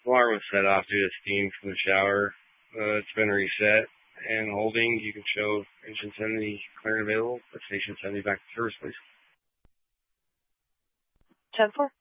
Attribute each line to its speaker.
Speaker 1: Alarm was set off due to steam from the shower. It's been reset and holding. You can show engine 70 clear and available, but station 70 back to service, please.
Speaker 2: 10-4.